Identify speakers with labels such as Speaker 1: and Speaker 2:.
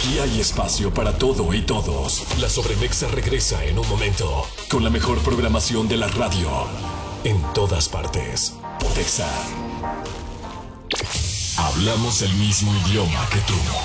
Speaker 1: Aquí hay espacio para todo y todos. La Sobremexa regresa en un momento con la mejor programación de la radio en todas partes. Podexa. Hablamos el mismo idioma que tú.